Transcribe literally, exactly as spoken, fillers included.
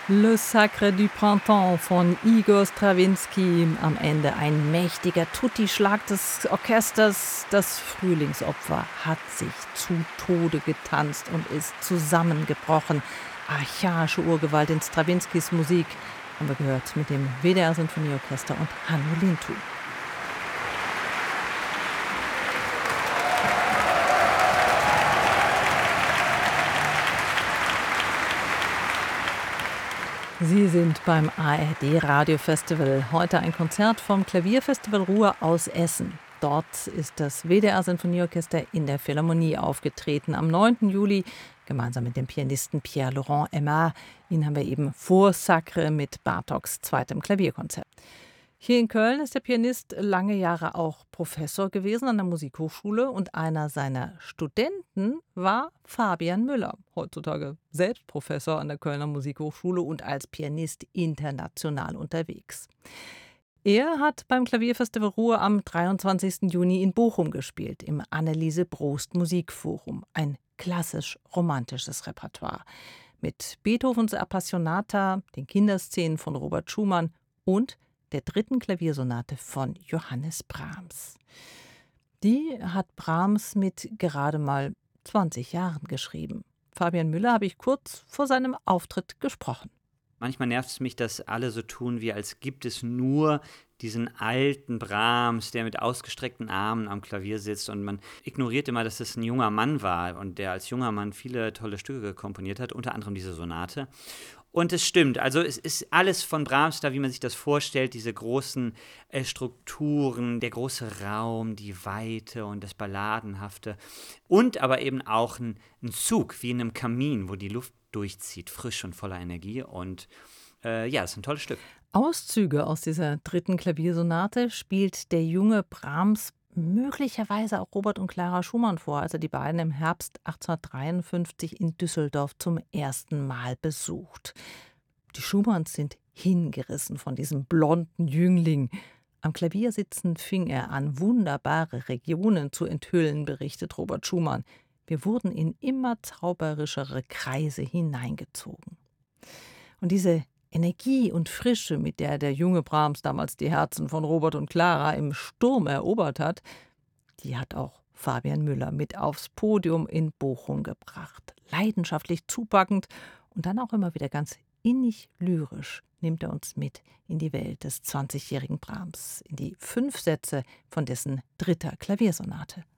Le Sacre du Printemps von Igor Strawinski. Am Ende ein mächtiger Tutti-Schlag des Orchesters. Das Frühlingsopfer hat sich zu Tode getanzt und ist zusammengebrochen. Archaische Urgewalt in Strawinskys Musik haben wir gehört mit dem W D R-Sinfonieorchester und Hanno Lintu. Sie sind beim A R D-Radiofestival. Heute ein Konzert vom Klavierfestival Ruhr aus Essen. Dort ist das W D R-Sinfonieorchester in der Philharmonie aufgetreten. Am neunten Juli gemeinsam mit dem Pianisten Pierre-Laurent Aimard. Ihn haben wir eben vor Sacre mit Bartoks zweitem Klavierkonzert. Hier in Köln ist der Pianist lange Jahre auch Professor gewesen an der Musikhochschule und einer seiner Studenten war Fabian Müller, heutzutage selbst Professor an der Kölner Musikhochschule und als Pianist international unterwegs. Er hat beim Klavierfestival Ruhr am dreiundzwanzigsten Juni in Bochum gespielt, im Anneliese Brost Musikforum. Ein klassisch-romantisches Repertoire mit Beethovens Appassionata, den Kinderszenen von Robert Schumann und der dritten Klaviersonate von Johannes Brahms. Die hat Brahms mit gerade mal zwanzig Jahren geschrieben. Fabian Müller habe ich kurz vor seinem Auftritt gesprochen. Manchmal nervt es mich, dass alle so tun, wie als gibt es nur diesen alten Brahms, der mit ausgestreckten Armen am Klavier sitzt, und man ignoriert immer, dass es ein junger Mann war und der als junger Mann viele tolle Stücke komponiert hat, unter anderem diese Sonate. Und es stimmt, also es ist alles von Brahms da, wie man sich das vorstellt, diese großen äh, Strukturen, der große Raum, die Weite und das Balladenhafte und aber eben auch ein, ein Zug, wie in einem Kamin, wo die Luft durchzieht, frisch und voller Energie, und äh, ja, das ist ein tolles Stück. Auszüge aus dieser dritten Klaviersonate spielt der junge Brahms möglicherweise auch Robert und Clara Schumann vor, als er die beiden im Herbst achtzehnhundertdreiundfünfzig in Düsseldorf zum ersten Mal besucht. Die Schumanns sind hingerissen von diesem blonden Jüngling. Am Klavier sitzend fing er an, wunderbare Regionen zu enthüllen, berichtet Robert Schumann. Wir wurden in immer zauberischere Kreise hineingezogen. Und diese Energie und Frische, mit der der junge Brahms damals die Herzen von Robert und Clara im Sturm erobert hat, die hat auch Fabian Müller mit aufs Podium in Bochum gebracht. Leidenschaftlich zupackend und dann auch immer wieder ganz innig lyrisch nimmt er uns mit in die Welt des zwanzigjährigen Brahms, in die fünf Sätze von dessen dritter Klaviersonate.